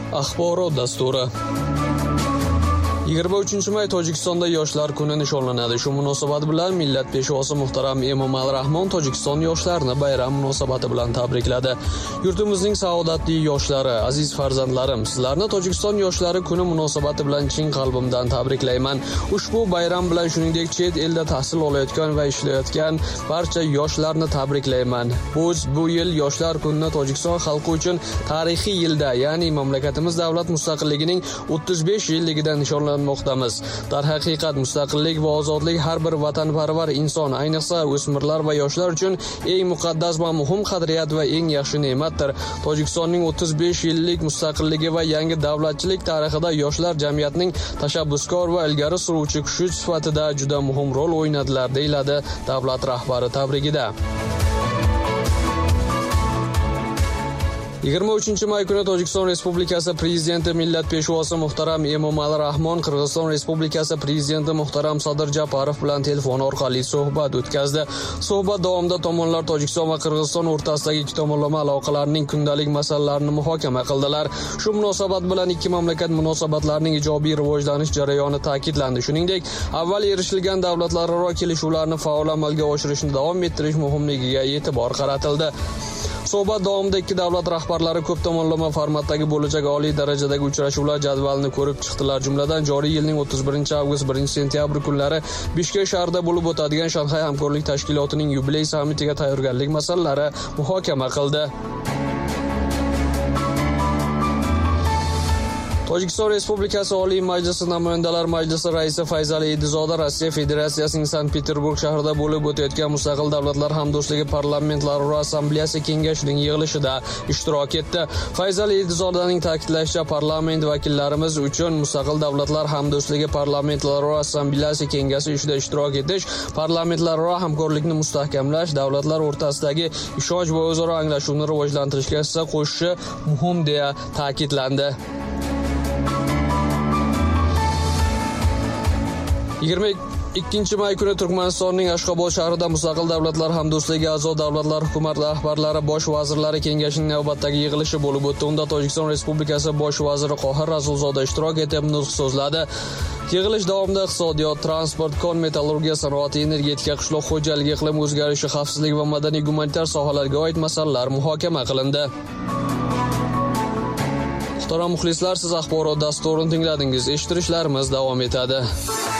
Axborot dasturi 23-may Tojikistonda Yoshlar kuni nishonlanadi. Shu munosabat bilan millat peshvosi muhtaram Emomali Rahmon Tojikiston yoshlarini bayram munosabati bilan tabrikladi. Yurtimizning saodatli yoshlari, aziz farzandlarim, sizlarni Tojikiston yoshlari kuni munosabati bilan chin qalbimdan tabriklayman. Ushbu bayram bilan shuningdek chet elda tahsil olayotgan va ishlayotgan barcha yoshlarni tabriklayman. Bu yil Yoshlar kunini Tojikiston xalqi uchun tarixiy yilda, ya'ni mamlakatimiz davlat mustaqilligining 35 yilligidan nishonlanmoqda. Darhaqiqat mustaqillik va ozodlik har bir vatanparvar inson, ayniqsa o'smirlar va yoshlar uchun eng muqaddas va muhim qadriyat va eng yaxshi ne'matdir. Tojikistonning 35 yillik mustaqilligi va yangi davlatchilik tarixida yoshlar jamiyatning tashabbuskor va ilgari suruvchi kuchi sifatida juda muhim rol o'ynadilar, deyiladi davlat rahbari tabrigida. 23-may kuni Tojikiston Respublikasi Prezidenti millat peshvosi muhtaram Emomali Rahmon Qirg'iziston Respublikasi Prezidenti muhtaram Sadir Japarov bilan telefon orqali suhbat o'tkazdi. Suhbat davomida tomonlar Tojikiston va Qirg'iziston o'rtasidagi ikki tomonlama aloqalarning kundalik masalalarini muhokama qildilar. Shu munosabat bilan ikki mamlakat munosabatlarining ijobiy rivojlanish jarayoni ta'kidlandi. Shuningdek, avval erishilgan davlatlararo kelishuvlarni faol amalga oshirishni davom ettirish muhimligiga e'tibor qaratildi. Suhbat davomida ikki davlat rahbarlari ko'p tomonlama formatdagi bo'lajak oliy darajadagi uchrashuvlar jadvalini ko'rib chiqdilar. Jumladan, joriy yilning 31-avgust 1-sentyabr kunlari Bishkek shahrida bo'lib o'tadigan Shanxay hamkorlik tashkilotining yubiley sammitiga tayyorgarlik masalalari muhokama qildi. Tojikiston Respublikasi Oliy Majlisi Namoyandalar Majlisi raisi Fayzali Edizoda Rossiya Federatsiyasining Sankt-Peterburg shahrida bo'lib o'tayotgan Mustaqil Davlatlar Hamdo'stligi Parlamentlararo Assambleyasi kengashining yig'ilishida ishtirok etdi. Fayzali Edizodaning ta'kidlashicha, parlament vakillarimiz uchun Mustaqil Davlatlar Hamdo'stligi Parlamentlararo Assambleyasi kengashi ishida ishtirok etish, parlamentlararo hamkorlikni mustahkamlash, davlatlar o'rtasidagi ishonch va o'zaro anglashuvni rivojlantirishga hissa qo'shishi muhim deya ta'kidlandi. 22-may kuni Turkmanistonning Ashxobod shahrida Mustaqil Davlatlar Hamdo'stligi a'zo davlatlar hukumat rahbarlari bosh vazirlari kengashining navbatdagi yig'ilishi bo'lib o'tdi. Unda Tojikiston Respublikasi bosh vaziri Qohir Rasulzoda ishtirok etib nutq so'zladi. Yig'ilish davomida iqtisodiyot, transport, kon metallurgiya sanoati, energetika, qishloq xo'jaligi, iqlim o'zgarishi, xavfsizlik va madaniy gumanitar sohalarga oid masalalar muhokama qilindi. Muhtaram muxlislar, siz axborot dasturini tingladingiz. Eshittirishlarimiz davom etadi.